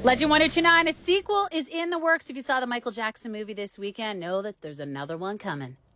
Legend 1029, a sequel is in the works. If you saw the Michael Jackson movie this weekend, know that there's another one coming.